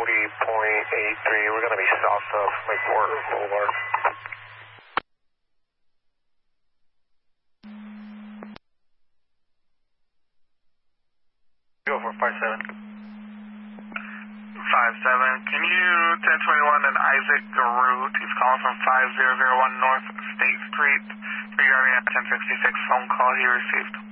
We're going to be south of McWhort Boulevard. Go for 57. 57. Can you 1021 and Isaac Garut? He's calling from 5001 North State Street regarding a 1066 phone call he received.